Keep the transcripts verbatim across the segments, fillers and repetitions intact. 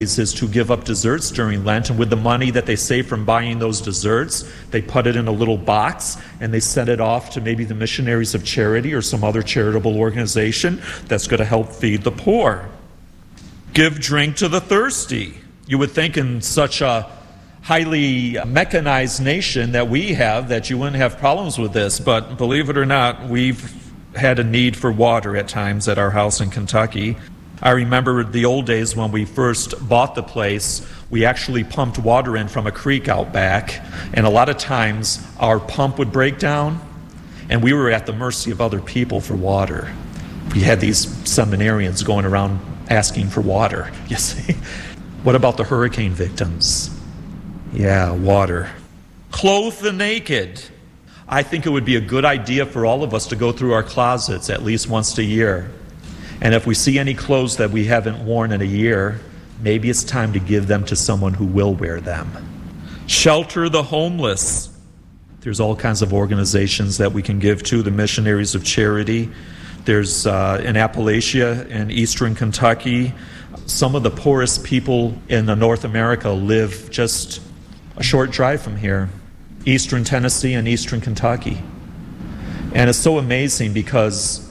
is to give up desserts during Lent, and with the money that they save from buying those desserts, they put it in a little box and they send it off to maybe the Missionaries of Charity or some other charitable organization that's going to help feed the poor. Give drink to the thirsty. You would think in such a highly mechanized nation that we have that you wouldn't have problems with this, but believe it or not, we've had a need for water at times at our house in Kentucky. I remember the old days when we first bought the place, we actually pumped water in from a creek out back, and a lot of times our pump would break down, and we were at the mercy of other people for water. We had these seminarians going around asking for water, you see. What about the hurricane victims? Yeah, water. Clothe the naked. I think it would be a good idea for all of us to go through our closets at least once a year. And if we see any clothes that we haven't worn in a year, maybe it's time to give them to someone who will wear them. Shelter the homeless. There's all kinds of organizations that we can give to, the Missionaries of Charity. There's uh, in Appalachia, in eastern Kentucky, some of the poorest people in North America live just a short drive from here, eastern Tennessee and eastern Kentucky. And it's so amazing because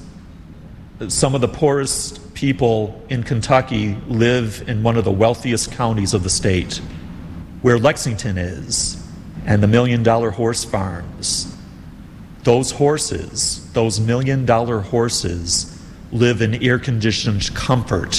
some of the poorest people in Kentucky live in one of the wealthiest counties of the state, where Lexington is, and the Million Dollar Horse Farms. Those horses, those million dollar horses, live in air-conditioned comfort,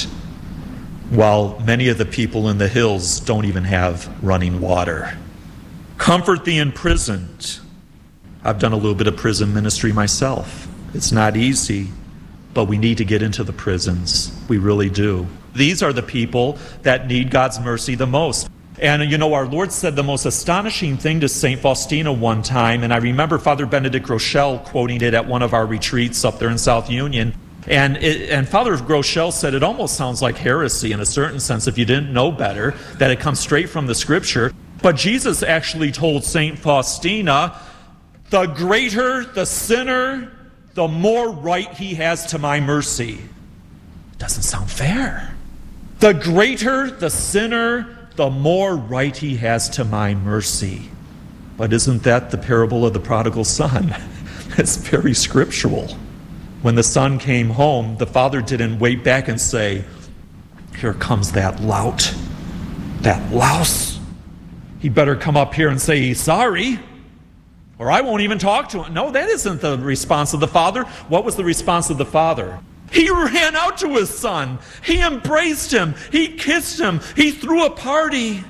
while many of the people in the hills don't even have running water. Comfort the imprisoned. I've done a little bit of prison ministry myself. It's not easy, but we need to get into the prisons. We really do. These are the people that need God's mercy the most. And you know, our Lord said the most astonishing thing to Saint Faustina one time, and I remember Father Benedict Rochelle quoting it at one of our retreats up there in South Union. And, it, and Father Rochelle said it almost sounds like heresy in a certain sense if you didn't know better, that it comes straight from the Scripture. But Jesus actually told Saint Faustina, the greater the sinner, the more right he has to my mercy. Doesn't sound fair. The greater the sinner, the more right he has to my mercy. But isn't that the parable of the prodigal son? It's very scriptural. When the son came home, the father didn't wait back and say, here comes that lout, that louse. He better come up here and say he's sorry, or I won't even talk to him. No, that isn't the response of the father. What was the response of the father? He ran out to his son. He embraced him. He kissed him. He threw a party.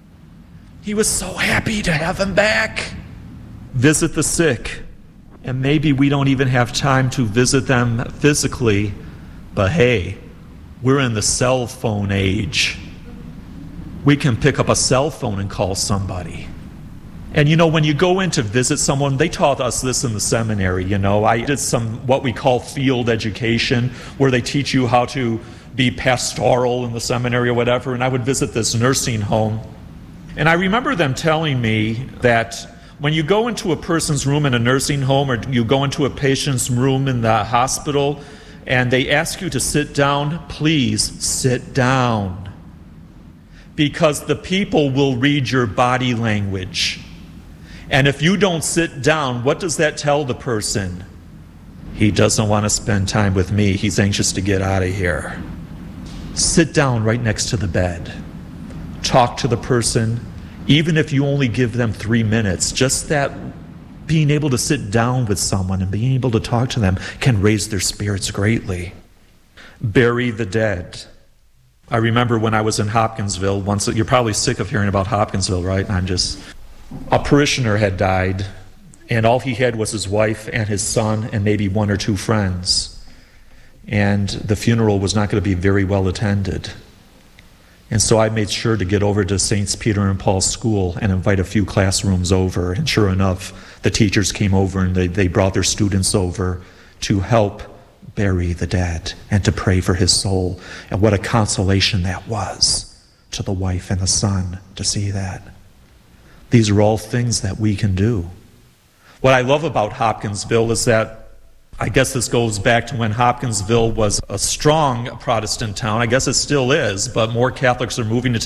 He was so happy to have him back. Visit the sick. And maybe we don't even have time to visit them physically, but hey, we're in the cell phone age. We can pick up a cell phone and call somebody. And you know, when you go in to visit someone, they taught us this in the seminary, you know. I did some what we call field education, where they teach you how to be pastoral in the seminary or whatever, and I would visit this nursing home. And I remember them telling me that when you go into a person's room in a nursing home, or you go into a patient's room in the hospital, and they ask you to sit down, please sit down. Because the people will read your body language. And if you don't sit down, what does that tell the person? He doesn't want to spend time with me. He's anxious to get out of here. Sit down right next to the bed. Talk to the person. Even if you only give them three minutes, just that being able to sit down with someone and being able to talk to them can raise their spirits greatly. Bury the dead. I remember when I was in Hopkinsville, once, you're probably sick of hearing about Hopkinsville, right? I'm just, a parishioner had died, and all he had was his wife and his son and maybe one or two friends. And the funeral was not going to be very well attended. And so I made sure to get over to Saints Peter and Paul School and invite a few classrooms over. And sure enough, the teachers came over and they, they brought their students over to help bury the dead and to pray for his soul. And what a consolation that was to the wife and the son to see that. These are all things that we can do. What I love about Hopkinsville is that I guess this goes back to when Hopkinsville was a strong Protestant town. I guess it still is, but more Catholics are moving to